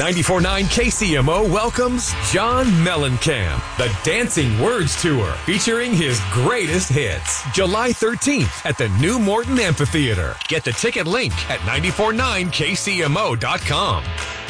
94.9 KCMO welcomes John Mellencamp, the Dancing Words Tour, featuring his greatest hits. July 13th at the New Morton Amphitheater. Get the ticket link at 949kcmo.com.